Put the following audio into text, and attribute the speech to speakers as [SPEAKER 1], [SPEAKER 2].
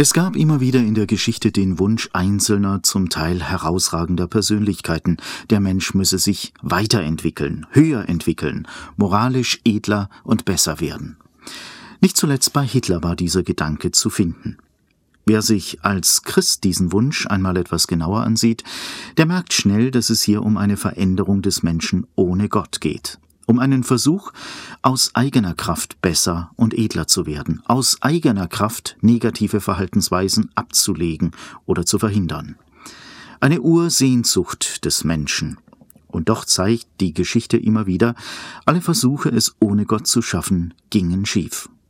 [SPEAKER 1] Es gab immer wieder in der Geschichte den Wunsch einzelner, zum Teil herausragender Persönlichkeiten, der Mensch müsse sich weiterentwickeln, höher entwickeln, moralisch edler und besser werden. Nicht zuletzt bei Hitler war dieser Gedanke zu finden. Wer sich als Christ diesen Wunsch einmal etwas genauer ansieht, der merkt schnell, dass es hier um eine Veränderung des Menschen ohne Gott geht. Um einen Versuch, aus eigener Kraft besser und edler zu werden, aus eigener Kraft negative Verhaltensweisen abzulegen oder zu verhindern. Eine Ursehnsucht des Menschen. Und doch zeigt die Geschichte immer wieder, alle Versuche, es ohne Gott zu schaffen, gingen schief.